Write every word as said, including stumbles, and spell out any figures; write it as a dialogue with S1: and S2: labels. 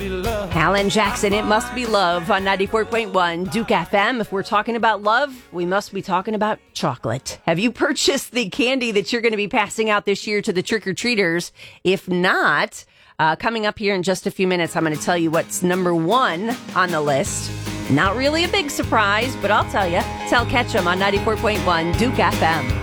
S1: Alan Jackson, It Must Be Love on ninety-four point one Duke F M. If we're talking about love, we must be talking about chocolate. Have you purchased the candy that you're going to be passing out this year to the trick-or-treaters? If not, uh, coming up here in just a few minutes, I'm going to tell you what's number one on the list. Not really a big surprise, but I'll tell you. Tell Ketchum on ninety-four point one Duke F M.